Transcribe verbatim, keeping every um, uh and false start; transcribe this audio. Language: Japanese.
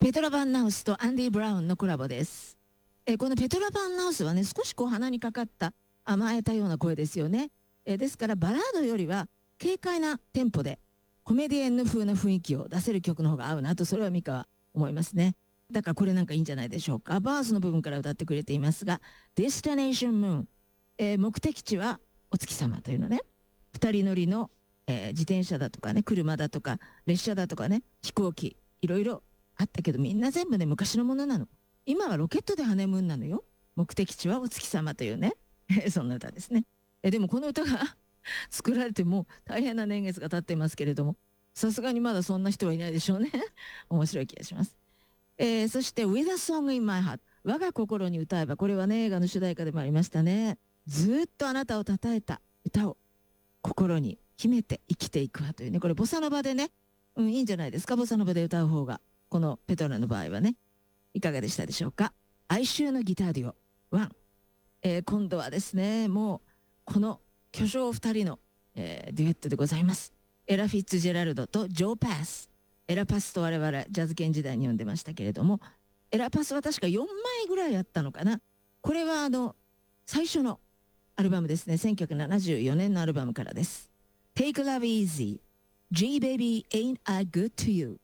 ペトラ・バンナウスとアンディ・ブラウンのコラボです。えこのペトラ・バンナウスはね、少しこう鼻にかかった甘えたような声ですよね。えですからバラードよりは軽快なテンポでコメディエンヌ風な雰囲気を出せる曲の方が合うなと、それはミカは思いますね。だからこれなんかいいんじゃないでしょうか。バースの部分から歌ってくれていますが、Destination Moon、えー、目的地はお月様というのね、二人乗りの、えー、自転車だとかね、車だとか列車だとかね、飛行機、いろいろあったけど、みんな全部ね昔のものなの。今はロケットでハネムーンなのよ。目的地はお月様というねそんな歌ですね。えでもこの歌が作られても大変な年月が経っていますけれども、さすがにまだそんな人はいないでしょうね面白い気がします。えー、そして「 With a Song in My Heart」、我が心に歌えば、これはね映画の主題歌でもありましたね。ずっとあなたをたたえた歌を心に秘めて生きていくわというね、これボサノバでね、うん、いいんじゃないですか、ボサノバで歌う方が。このペトラの場合はね、いかがでしたでしょうか。哀愁のギターデュオワン、えー、今度はですね、もうこの巨匠ふたりの、えー、デュエットでございます。エラ・フィッツジェラルドとジョー・パス。エラパスと我々ジャズ犬時代に呼んでましたけれども、エラパスは確かよんまいぐらいあったのかな。これはあの最初のアルバムですね。せんきゅうひゃくななじゅうよねんのアルバムからです。 Take Love Easy G Baby Ain't I Good to You。